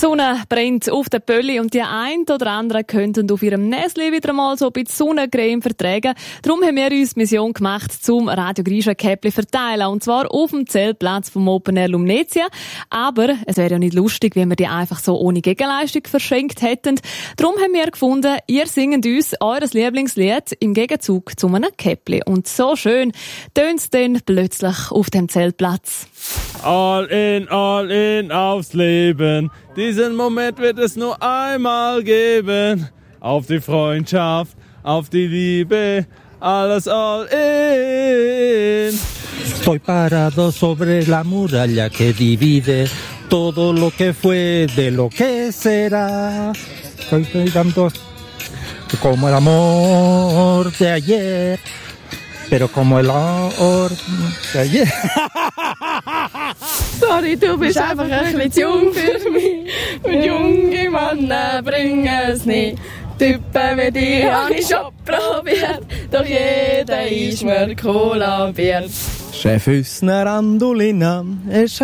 Sonne brennt auf den Pölli und die ein oder anderen könnten auf ihrem Näsli wieder mal so ein bisschen Sonnencreme vertragen. Darum haben wir uns die Mission gemacht, zum Radio Grisha Käppli verteilen. Und zwar auf dem Zeltplatz vom Open Air Lumnezia. Aber es wäre ja nicht lustig, wenn wir die einfach so ohne Gegenleistung verschenkt hätten. Darum haben wir gefunden, ihr singt uns eures Lieblingslied im Gegenzug zu einem Käppli. Und so schön tönt es dann plötzlich auf dem Zeltplatz. All in aufs Leben. Diesen Moment wird es nur einmal geben. Auf die Freundschaft, auf die Liebe, alles all in. Estoy parado sobre la muralla que divide todo lo que fue de lo que será. Estoy pensando como el amor de ayer, pero como el amor de ayer. Sorry, du bist einfach ein bisschen zu jung für mich. Und junge Männer bringen es nicht. Typen wie dich habe ich schon probiert. Doch jeder ist mir Cola wert. Chef Hüsner Andolina,